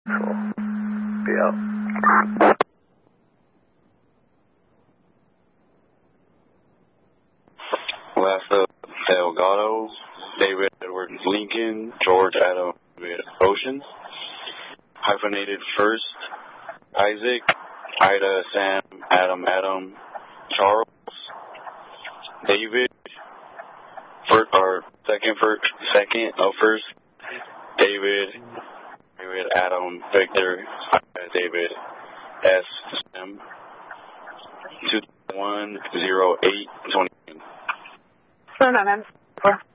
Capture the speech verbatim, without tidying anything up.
Cool. Be out. Last up, Delgado, David Edward Lincoln, George Adam Ocean. Hyphenated first, Isaac, Ida, Sam, Adam, Adam, Charles, David, first, or second, first, second of first, David, David, Adam, Victor, David, S, Sam, two one zero eight twenty. So, no, man.